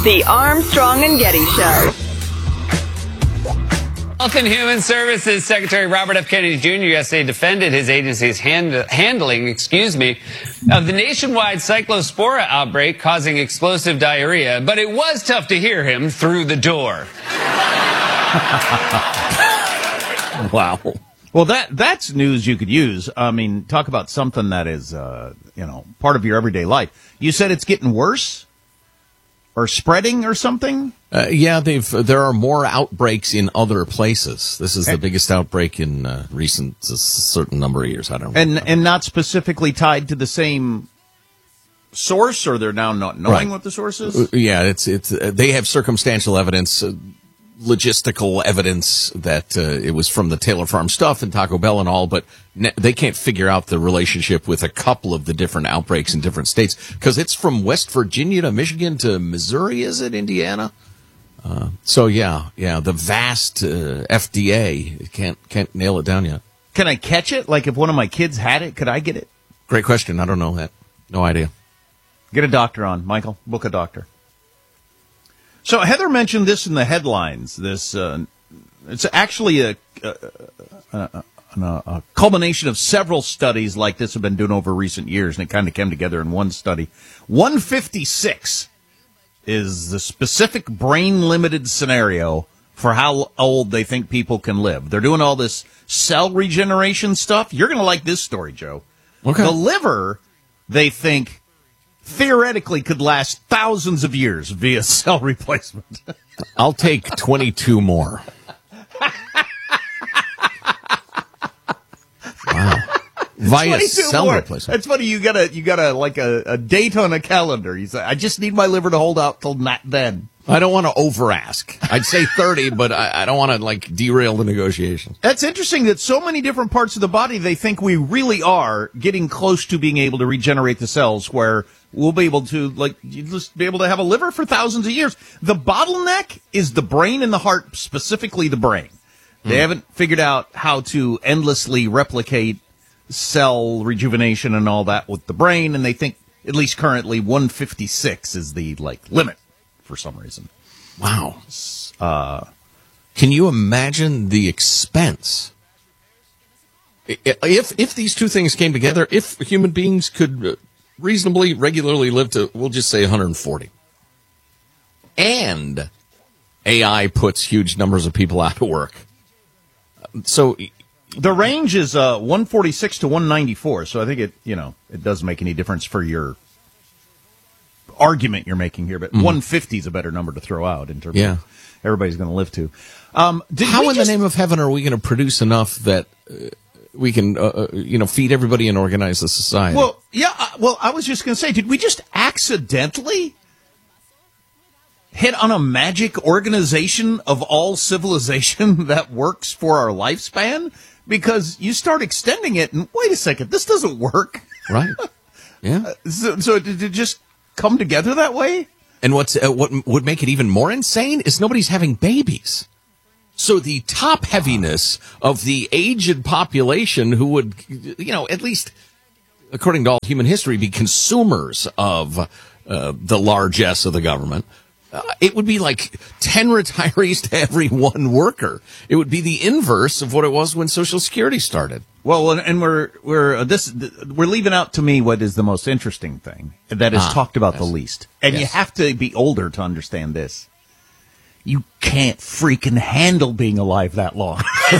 The Armstrong and Getty Show. Health and Human Services Secretary Robert F. Kennedy Jr. yesterday defended his agency's handling of the nationwide cyclospora outbreak causing explosive diarrhea, but it was tough to hear him through the door. Wow. Well, that's news you could use. I mean, talk about something that is, part of your everyday life. You said it's getting worse? Or spreading or something? There are more outbreaks in other places. This is the biggest outbreak in a certain number of years. I don't know. And not specifically tied to the same source, or they're now not knowing what the source is? Yeah, they have circumstantial evidence, logistical evidence that it was from the Taylor Farm stuff and Taco Bell and all, but they can't figure out the relationship with a couple of the different outbreaks in different states, because it's from West Virginia to Michigan to Missouri, is it, Indiana? The vast FDA can't nail it down yet. Can I catch it? Like, if one of my kids had it, could I get it? Great question. I don't know that. No idea. Get a doctor on, Michael. Book a doctor. So Heather mentioned this in the headlines. This it's actually a culmination of several studies like this have been doing over recent years, and it kind of came together in one study. 156 is the specific brain-limited scenario for how old they think people can live. They're doing all this cell regeneration stuff. You're going to like this story, Joe. Okay. The liver, they think, theoretically could last thousands of years via cell replacement. I'll take 22 more. Wow. Via cell replacement. That's funny. You got a date on a calendar. You say, I just need my liver to hold out till not then. I don't want to over ask. I'd say 30, but I don't want to derail the negotiations. That's interesting that so many different parts of the body, they think we really are getting close to being able to regenerate the cells where we'll be able to, just be able to have a liver for thousands of years. The bottleneck is the brain and the heart, specifically the brain. They haven't figured out how to endlessly replicate cell rejuvenation and all that with the brain, and they think, at least currently, 156 is the, limit for some reason. Wow. Can you imagine the expense? If these two things came together, if human beings could reasonably, regularly live to, we'll just say 140, and AI puts huge numbers of people out of work. So the range is 146 to 194, so I think it does make any difference for your argument you're making here, but 150 is a better number to throw out in terms of everybody's going to live to. How in the name of heaven are we going to produce enough that we can, feed everybody and organize the society? Well, I was just going to say, did we just accidentally hit on a magic organization of all civilization that works for our lifespan? Because you start extending it, and wait a second, this doesn't work. Right. Yeah. So did it just come together that way? And what would make it even more insane is nobody's having babies. So the top heaviness of the aged population who would, at least according to all human history, be consumers of the largesse of the government. It would be like 10 retirees to every one worker. It would be the inverse of what it was when Social Security started. Well, and we're leaving out to me what is the most interesting thing that is talked about the least. And you have to be older to understand this. You can't freaking handle being alive that long.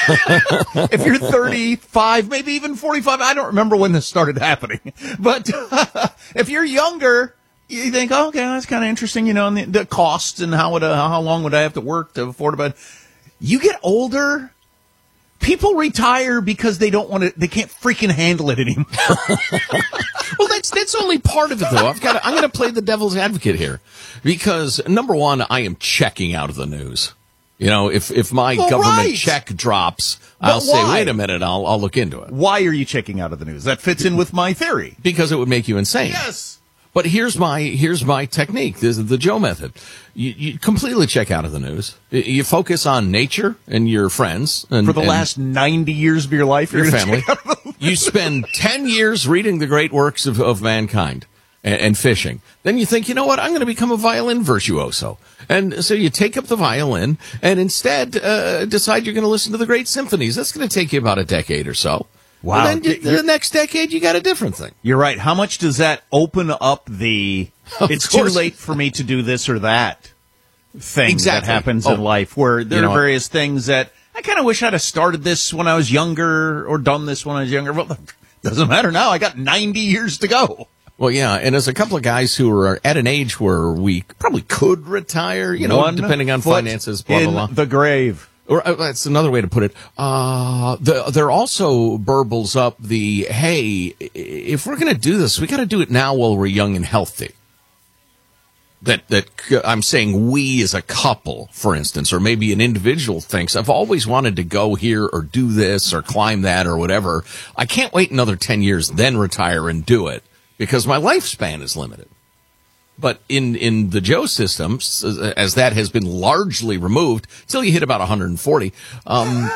If you're 35, maybe even 45, I don't remember when this started happening. But if you're younger, you think, oh, okay, that's kind of interesting, and the costs and how long would I have to work to afford it. But you get older, people retire because they can't freaking handle it anymore. Well, that's only part of it, though. I'm going to play the devil's advocate here, because number one, I am checking out of the news. If my government check drops, I'll say, wait a minute, I'll look into it. Why are you checking out of the news? That fits in with my theory. Because it would make you insane. Yes. But here's my technique. This is the Joe method. You completely check out of the news. You focus on nature and your friends. And for the last 90 years of your life, your family. You spend 10 years reading the great works of mankind. and fishing. Then you think, you know what, I'm going to become a violin virtuoso. And so you take up the violin and instead decide you're going to listen to the great symphonies. That's going to take you about a decade or so. Wow. And then the next decade, you got a different thing. You're right. How much does that open up it's too late for me to do this or that thing that happens in life, where there are various things that I kind of wish I'd have started this when I was younger or done this when I was younger. Well, doesn't matter now. I got 90 years to go. Well, yeah, and there's a couple of guys who are at an age where we probably could retire, depending on finances, blah, blah, blah. The grave. Or that's another way to put it. There also burbles up hey, if we're going to do this, we got to do it now while we're young and healthy. That I'm saying we as a couple, for instance, or maybe an individual thinks, I've always wanted to go here or do this or climb that or whatever. I can't wait another 10 years, then retire and do it because my lifespan is limited. But in the Joe system, as that has been largely removed till you hit about 140, well,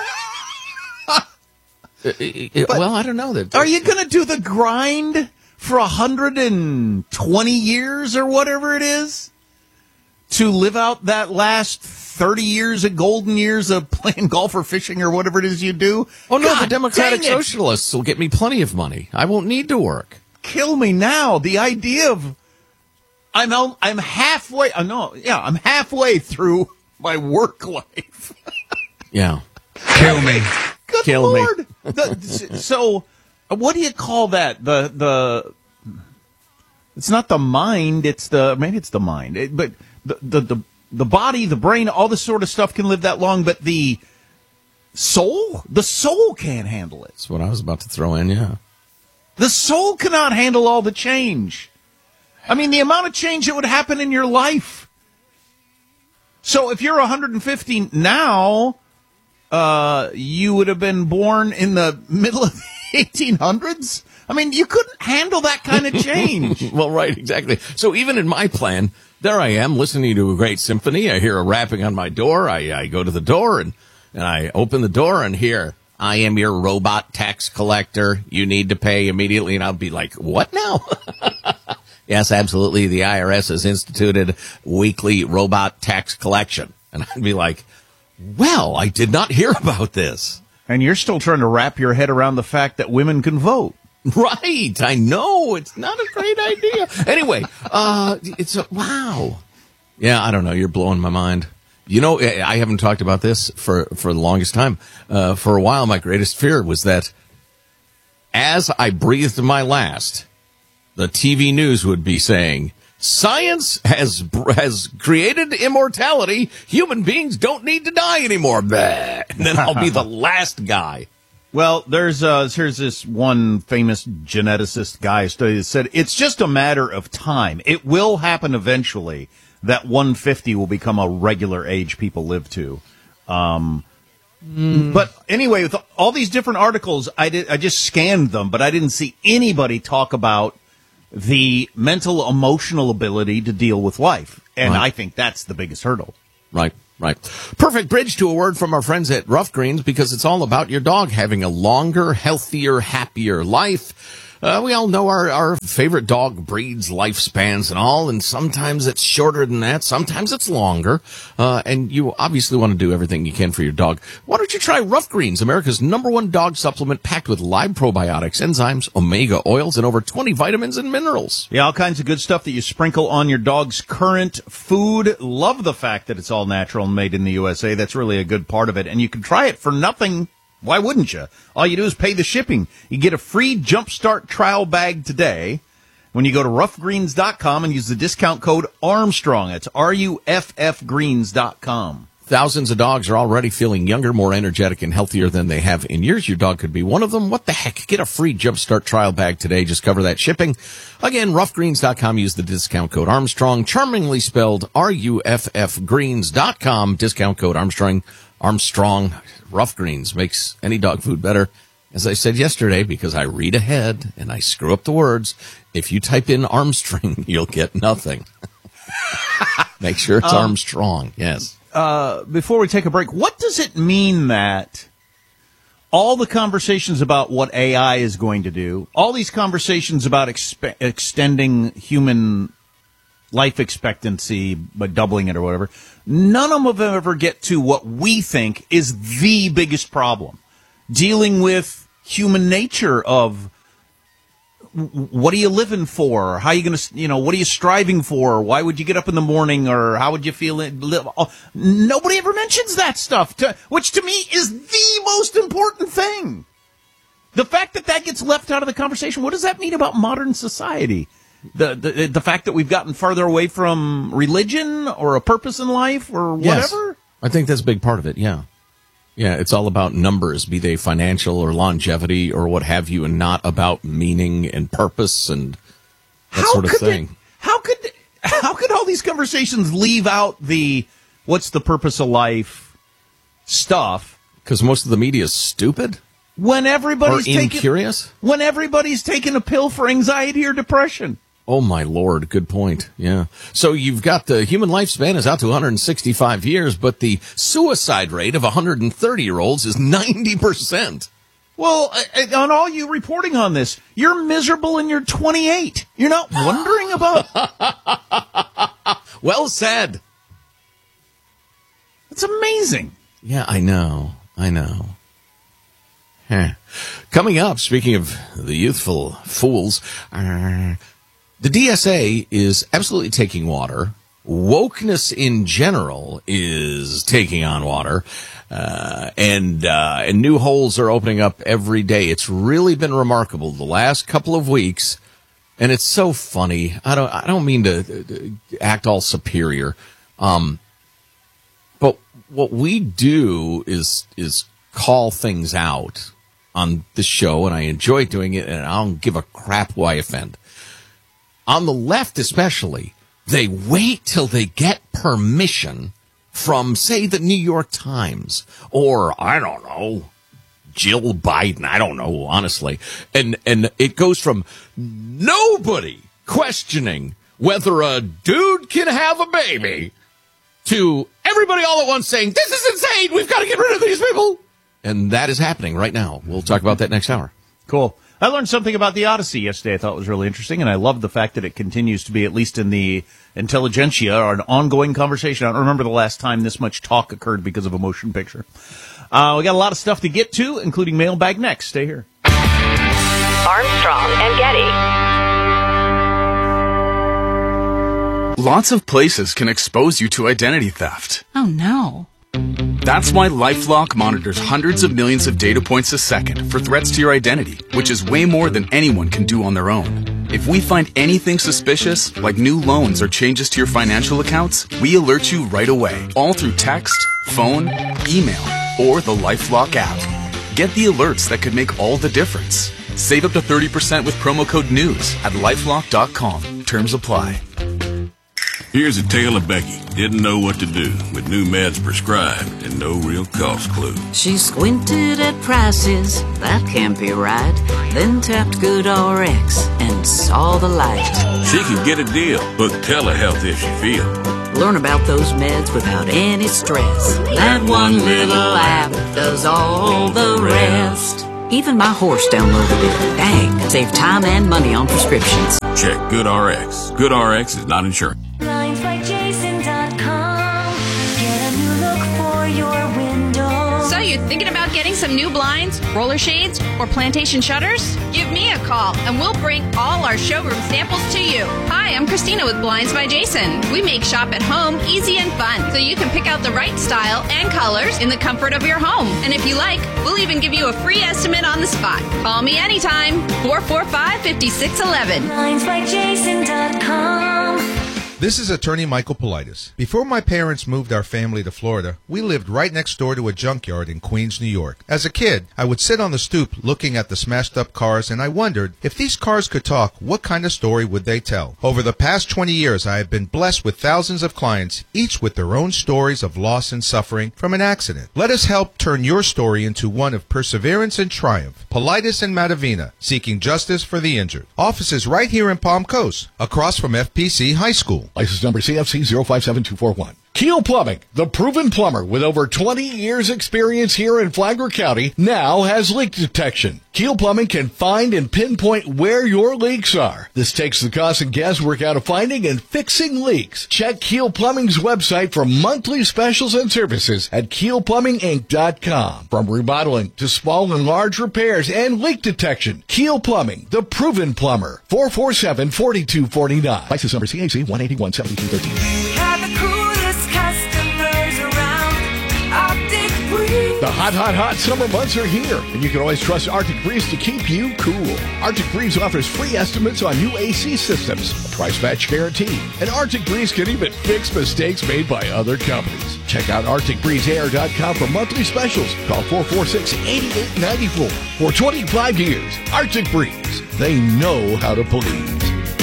I don't know. Are you going to do the grind for 120 years or whatever it is to live out that last 30 years of golden years of playing golf or fishing or whatever it is you do? Oh, no, the Democratic Socialists will get me plenty of money. I won't need to work. Kill me now. The idea of I'm halfway. I'm halfway through my work life. Yeah, kill me. Good Kill Lord. me. So, what do you call that? It's not the mind. Maybe it's the mind. But the body, the brain, all this sort of stuff can live that long. But the soul can't handle it. That's what I was about to throw in. Yeah, the soul cannot handle all the change. I mean, the amount of change that would happen in your life. So if you're 150 now, you would have been born in the middle of the 1800s? I mean, you couldn't handle that kind of change. Well, right, exactly. So even in my plan, there I am listening to a great symphony. I hear a rapping on my door. I go to the door and I open the door and hear, I am your robot tax collector. You need to pay immediately. And I'll be like, what now? Yes, absolutely. The IRS has instituted weekly robot tax collection. And I'd be like, well, I did not hear about this. And you're still trying to wrap your head around the fact that women can vote. Right. I know. It's not a great idea. Anyway, wow. Yeah, I don't know. You're blowing my mind. I haven't talked about this for the longest time. For a while, my greatest fear was that as I breathed my last, the TV news would be saying, science has created immortality. Human beings don't need to die anymore. Bah. And then I'll be the last guy. Well, here's this one famous geneticist guy study that said it's just a matter of time. It will happen eventually that 150 will become a regular age people live to. But anyway, with all these different articles, I just scanned them, but I didn't see anybody talk about the mental, emotional ability to deal with life. And right. I think that's the biggest hurdle. Right. Perfect bridge to a word from our friends at Rough Greens, because it's all about your dog having a longer, healthier, happier life. We all know our favorite dog breeds, lifespans and all, and sometimes it's shorter than that, sometimes it's longer, and you obviously want to do everything you can for your dog. Why don't you try Rough Greens, America's #1 dog supplement packed with live probiotics, enzymes, omega oils, and over 20 vitamins and minerals. Yeah, all kinds of good stuff that you sprinkle on your dog's current food. Love the fact that it's all natural and made in the USA. That's really a good part of it, and you can try it for nothing. Why wouldn't you? All you do is pay the shipping. You get a free Jumpstart trial bag today when you go to roughgreens.com and use the discount code Armstrong. It's RUFFgreens.com. Thousands of dogs are already feeling younger, more energetic, and healthier than they have in years. Your dog could be one of them. What the heck? Get a free Jumpstart trial bag today. Just cover that shipping. Again, roughgreens.com. Use the discount code Armstrong. Charmingly spelled RUFFgreens.com. Discount code Armstrong. Rough Greens makes any dog food better. As I said yesterday, because I read ahead and I screw up the words, if you type in Armstrong, you'll get nothing. Make sure it's Armstrong. Yes. Before we take a break, what does it mean that all the conversations about what AI is going to do, all these conversations about extending human life expectancy, but doubling it or whatever, none of them ever get to what we think is the biggest problem. Dealing with human nature of what are you living for? How are you going to, what are you striving for? Why would you get up in the morning, or how would you feel? Nobody ever mentions that stuff, which to me is the most important thing. The fact that gets left out of the conversation, what does that mean about modern society? The fact that we've gotten farther away from religion or a purpose in life or whatever? Yes, I think that's a big part of it, yeah. Yeah, it's all about numbers, be they financial or longevity or what have you, and not about meaning and purpose and that sort of thing. How could all these conversations leave out the what's the purpose of life stuff? Because most of the media is stupid? When everybody's incurious? When everybody's taking a pill for anxiety or depression. Oh, my Lord. Good point. Yeah. So you've got the human lifespan is out to 165 years, but the suicide rate of 130-year-olds is 90%. Well, on all you reporting on this, you're miserable and you're 28. You're not wondering about... Well said. It's amazing. Yeah, I know. Coming up, speaking of the youthful fools... the DSA is absolutely taking water. Wokeness in general is taking on water. And new holes are opening up every day. It's really been remarkable the last couple of weeks. And it's so funny. I don't mean to act all superior. But what we do is call things out on this show, and I enjoy doing it, and I don't give a crap who I offend. On the left especially, they wait till they get permission from, say, the New York Times or, I don't know, Jill Biden. I don't know, honestly. And it goes from nobody questioning whether a dude can have a baby to everybody all at once saying, this is insane, we've got to get rid of these people. And that is happening right now. We'll talk about that next hour. Cool. I learned something about the Odyssey yesterday I thought was really interesting, and I love the fact that it continues to be, at least in the intelligentsia, an ongoing conversation. I don't remember the last time this much talk occurred because of a motion picture. We got a lot of stuff to get to, including mailbag next. Stay here. Armstrong and Getty. Lots of places can expose you to identity theft. Oh, no. That's why LifeLock monitors hundreds of millions of data points a second for threats to your identity, which is way more than anyone can do on their own. If we find anything suspicious, like new loans or changes to your financial accounts, we alert you right away, all through text, phone, email, or the LifeLock app. Get the alerts that could make all the difference. Save up to 30% with promo code NEWS at LifeLock.com. Terms apply. Here's a tale of Becky. Didn't know what to do with new meds prescribed and no real cost clue. She squinted at prices, that can't be right. Then tapped GoodRx and saw the light. She can get a deal. Book telehealth if she feels. Learn about those meds without any stress. That one little app does all the rest. Even my horse downloaded it. Dang, save time and money on prescriptions. Check GoodRx. GoodRx is not insurance. BlindsByJason.com. Get a new look for your window. So you're thinking about getting some new blinds, roller shades, or plantation shutters? Give me a call and we'll bring all our showroom samples to you. Hi, I'm Christina with Blinds by Jason. We make shop at home easy and fun so you can pick out the right style and colors in the comfort of your home. And if you like, we'll even give you a free estimate on the spot. Call me anytime. 445-5611. BlindsByJason.com. This is attorney Michael Politis. Before my parents moved our family to Florida, we lived right next door to a junkyard in Queens, New York. As a kid, I would sit on the stoop looking at the smashed up cars, and I wondered, if these cars could talk, what kind of story would they tell? Over the past 20 years, I have been blessed with thousands of clients, each with their own stories of loss and suffering from an accident. Let us help turn your story into one of perseverance and triumph. Politis and Matavina, seeking justice for the injured. Offices right here in Palm Coast, across from FPC High School. License number CFC 057241. Keel Plumbing, the proven plumber with over 20 years experience here in Flagler County, now has leak detection. Keel Plumbing can find and pinpoint where your leaks are. This takes the cost and guesswork out of finding and fixing leaks. Check Keel Plumbing's website for monthly specials and services at KeelPlumbingInc.com. From remodeling to small and large repairs and leak detection, Keel Plumbing, the proven plumber. 447-4249. License number CAC 181-7213. Have the coolest customers around. Arctic Breeze. The hot summer months are here, and you can always trust Arctic Breeze to keep you cool. Arctic Breeze offers free estimates on new AC systems, a price match guarantee, and Arctic Breeze can even fix mistakes made by other companies. Check out ArcticBreezeAir.com for monthly specials. Call 446-8894. For 25 years, Arctic Breeze. They know how to please.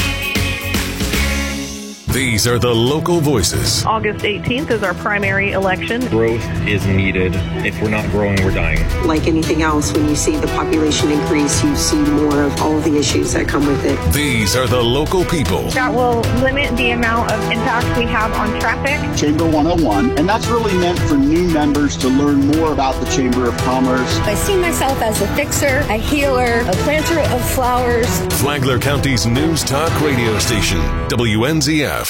These are the local voices. August 18th is our primary election. Growth is needed. If we're not growing, we're dying. Like anything else, when you see the population increase, you see more of all of the issues that come with it. These are the local people. That will limit the amount of impact we have on traffic. Chamber 101, and that's really meant for new members to learn more about the Chamber of Commerce. I see myself as a fixer, a healer, a planter of flowers. Flagler County's News Talk radio station, WNZF.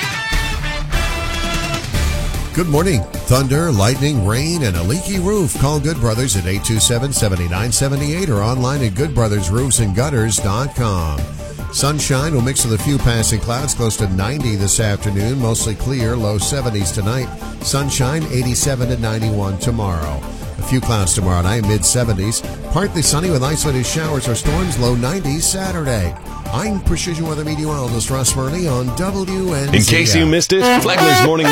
Good morning. Thunder, lightning, rain, and a leaky roof. Call Good Brothers at 827-7978 or online at goodbrothersroofsandgutters.com. Sunshine will mix with a few passing clouds, close to 90 this afternoon. Mostly clear, low 70s tonight. Sunshine, 87 to 91 tomorrow. A few clouds tomorrow night, mid-70s. Partly sunny with isolated showers or storms, low 90s Saturday. I'm Precision Weather Meteorologist Russ Murley on WNZF. In case you missed it, Flagler's Morning